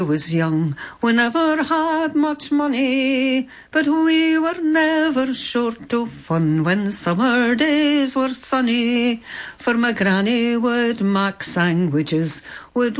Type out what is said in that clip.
was young, we never had much money, but we were never short of fun when summer days were sunny. For my granny would mak sandwiches, would